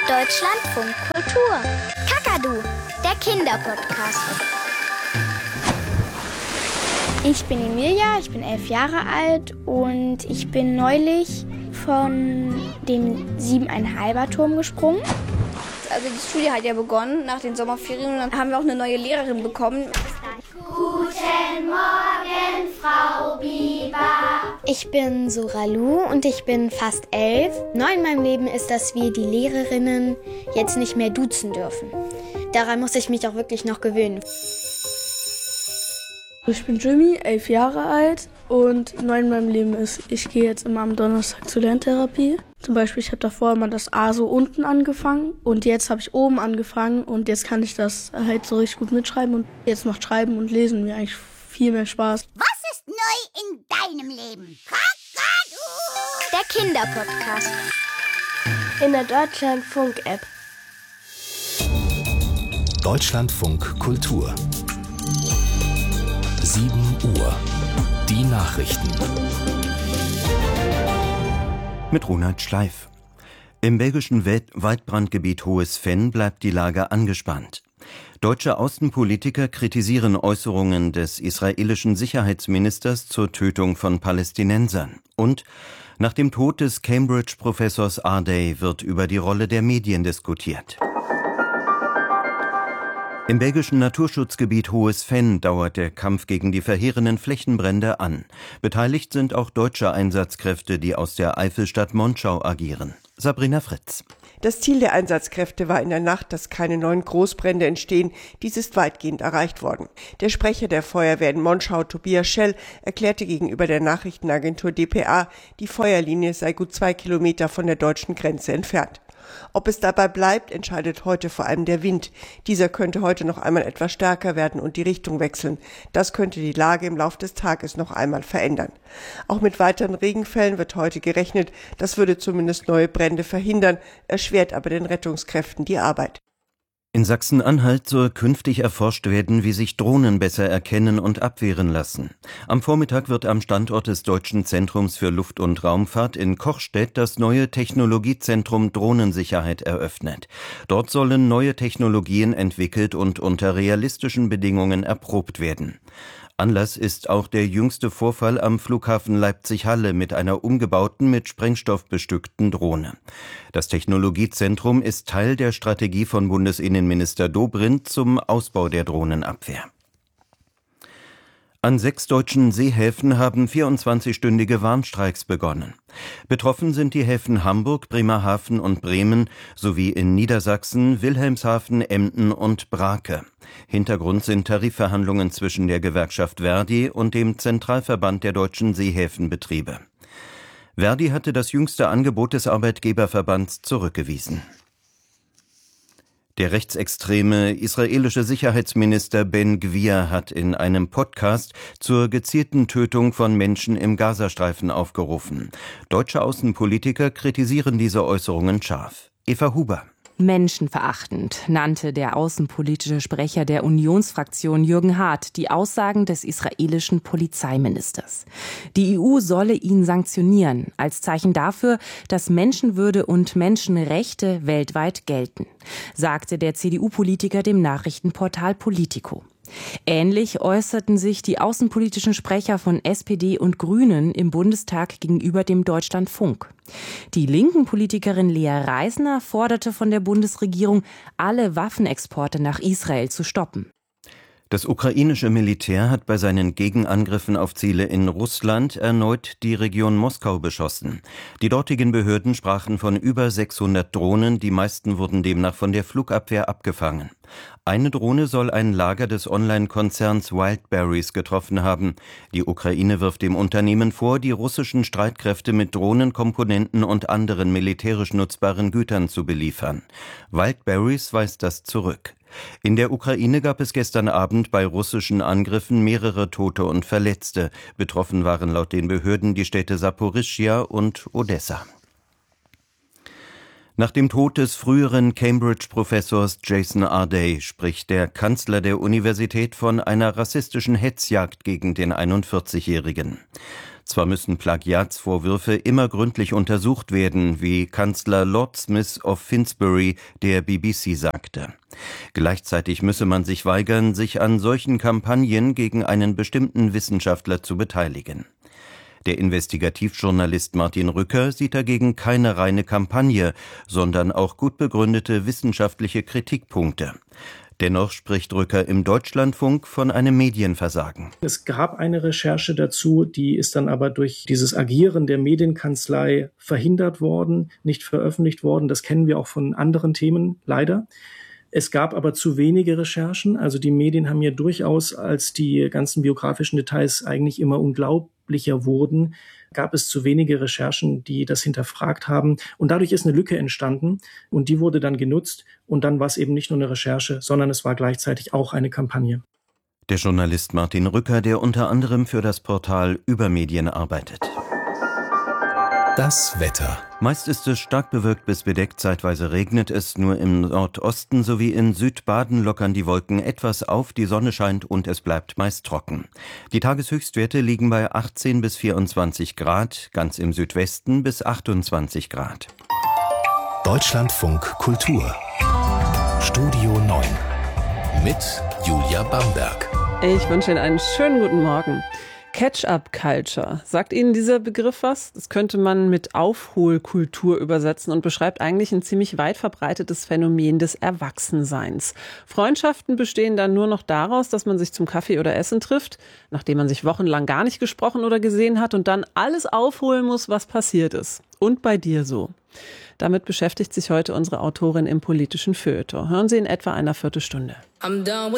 Deutschlandfunk Kultur. Kakadu, der Kinderpodcast. Ich bin Emilia, ich bin 11 Jahre alt und ich bin neulich von dem 7,5er Turm gesprungen. Also die Schule hat ja begonnen nach den Sommerferien und dann haben wir auch eine neue Lehrerin bekommen. Guten Morgen, Frau Biber. Ich bin Soralu und ich bin fast 11. Neu in meinem Leben ist, dass wir die Lehrerinnen jetzt nicht mehr duzen dürfen. Daran muss ich mich auch wirklich noch gewöhnen. Ich bin Jimmy, 11 Jahre alt und neu in meinem Leben ist, ich gehe jetzt immer am Donnerstag zur Lerntherapie. Zum Beispiel, ich habe davor immer das A so unten angefangen und jetzt habe ich oben angefangen und jetzt kann ich das halt so richtig gut mitschreiben und jetzt macht Schreiben und Lesen mir eigentlich viel mehr Spaß. Was ist neu in deinem Leben? Kakadu! Der Kinderpodcast. In der Deutschlandfunk-App. Deutschlandfunk Kultur. 7 Uhr. Die Nachrichten. Mit Ronald Schleif. Im belgischen Waldbrandgebiet Hohes Venn bleibt die Lage angespannt. Deutsche Außenpolitiker kritisieren Äußerungen des israelischen Sicherheitsministers zur Tötung von Palästinensern. Und nach dem Tod des Cambridge-Professors Ardey wird über die Rolle der Medien diskutiert. Im belgischen Naturschutzgebiet Hohes Venn dauert der Kampf gegen die verheerenden Flächenbrände an. Beteiligt sind auch deutsche Einsatzkräfte, die aus der Eifelstadt Monschau agieren. Sabrina Fritz. Das Ziel der Einsatzkräfte war in der Nacht, dass keine neuen Großbrände entstehen. Dies ist weitgehend erreicht worden. Der Sprecher der Feuerwehr in Monschau, Tobias Schell, erklärte gegenüber der Nachrichtenagentur dpa, die Feuerlinie sei gut 2 Kilometer von der deutschen Grenze entfernt. Ob es dabei bleibt, entscheidet heute vor allem der Wind. Dieser könnte heute noch einmal etwas stärker werden und die Richtung wechseln. Das könnte die Lage im Laufe des Tages noch einmal verändern. Auch mit weiteren Regenfällen wird heute gerechnet. Das würde zumindest neue Brände verhindern, erschwert aber den Rettungskräften die Arbeit. In Sachsen-Anhalt soll künftig erforscht werden, wie sich Drohnen besser erkennen und abwehren lassen. Am Vormittag wird am Standort des Deutschen Zentrums für Luft- und Raumfahrt in Kochstedt das neue Technologiezentrum Drohnensicherheit eröffnet. Dort sollen neue Technologien entwickelt und unter realistischen Bedingungen erprobt werden. Anlass ist auch der jüngste Vorfall am Flughafen Leipzig-Halle mit einer umgebauten, mit Sprengstoff bestückten Drohne. Das Technologiezentrum ist Teil der Strategie von Bundesinnenminister Dobrindt zum Ausbau der Drohnenabwehr. An 6 deutschen Seehäfen haben 24-stündige Warnstreiks begonnen. Betroffen sind die Häfen Hamburg, Bremerhaven und Bremen sowie in Niedersachsen, Wilhelmshaven, Emden und Brake. Hintergrund sind Tarifverhandlungen zwischen der Gewerkschaft Verdi und dem Zentralverband der deutschen Seehäfenbetriebe. Verdi hatte das jüngste Angebot des Arbeitgeberverbands zurückgewiesen. Der rechtsextreme israelische Sicherheitsminister Ben Gvir hat in einem Podcast zur gezielten Tötung von Menschen im Gazastreifen aufgerufen. Deutsche Außenpolitiker kritisieren diese Äußerungen scharf. Eva Huber. Menschenverachtend nannte der außenpolitische Sprecher der Unionsfraktion Jürgen Hart die Aussagen des israelischen Polizeiministers. Die EU solle ihn sanktionieren, als Zeichen dafür, dass Menschenwürde und Menschenrechte weltweit gelten, sagte der CDU-Politiker dem Nachrichtenportal Politico. Ähnlich äußerten sich die außenpolitischen Sprecher von SPD und Grünen im Bundestag gegenüber dem Deutschlandfunk. Die linken Politikerin Lea Reisner forderte von der Bundesregierung, alle Waffenexporte nach Israel zu stoppen. Das ukrainische Militär hat bei seinen Gegenangriffen auf Ziele in Russland erneut die Region Moskau beschossen. Die dortigen Behörden sprachen von über 600 Drohnen, die meisten wurden demnach von der Flugabwehr abgefangen. Eine Drohne soll ein Lager des Online-Konzerns Wildberries getroffen haben. Die Ukraine wirft dem Unternehmen vor, die russischen Streitkräfte mit Drohnenkomponenten und anderen militärisch nutzbaren Gütern zu beliefern. Wildberries weist das zurück. In der Ukraine gab es gestern Abend bei russischen Angriffen mehrere Tote und Verletzte. Betroffen waren laut den Behörden die Städte Saporischschja und Odessa. Nach dem Tod des früheren Cambridge-Professors Jason Ardey spricht der Kanzler der Universität von einer rassistischen Hetzjagd gegen den 41-Jährigen. Zwar müssen Plagiatsvorwürfe immer gründlich untersucht werden, wie Kanzler Lord Smith of Finsbury der BBC sagte. Gleichzeitig müsse man sich weigern, sich an solchen Kampagnen gegen einen bestimmten Wissenschaftler zu beteiligen. Der Investigativjournalist Martin Rücker sieht dagegen keine reine Kampagne, sondern auch gut begründete wissenschaftliche Kritikpunkte. Dennoch spricht Rücker im Deutschlandfunk von einem Medienversagen. Es gab eine Recherche dazu, die ist dann aber durch dieses Agieren der Medienkanzlei verhindert worden, nicht veröffentlicht worden. Das kennen wir auch von anderen Themen, leider. Es gab aber zu wenige Recherchen. Also die Medien haben ja durchaus, als die ganzen biografischen Details eigentlich immer unglaublicher wurden, gab es zu wenige Recherchen, die das hinterfragt haben. Und dadurch ist eine Lücke entstanden und die wurde dann genutzt. Und dann war es eben nicht nur eine Recherche, sondern es war gleichzeitig auch eine Kampagne. Der Journalist Martin Rücker, der unter anderem für das Portal Übermedien arbeitet. Das Wetter. Meist ist es stark bewölkt bis bedeckt, zeitweise regnet es, nur im Nordosten sowie in Südbaden lockern die Wolken etwas auf, die Sonne scheint und es bleibt meist trocken. Die Tageshöchstwerte liegen bei 18 bis 24 Grad, ganz im Südwesten bis 28 Grad. Deutschlandfunk Kultur. Studio 9 mit Julia Bamberg. Ich wünsche Ihnen einen schönen guten Morgen. Catch-up-Culture. Sagt Ihnen dieser Begriff was? Das könnte man mit Aufholkultur übersetzen und beschreibt eigentlich ein ziemlich weit verbreitetes Phänomen des Erwachsenseins. Freundschaften bestehen dann nur noch daraus, dass man sich zum Kaffee oder Essen trifft, nachdem man sich wochenlang gar nicht gesprochen oder gesehen hat und dann alles aufholen muss, was passiert ist. Und bei dir so. Damit beschäftigt sich heute unsere Autorin im politischen Feuilleton. Hören Sie in etwa einer Viertelstunde.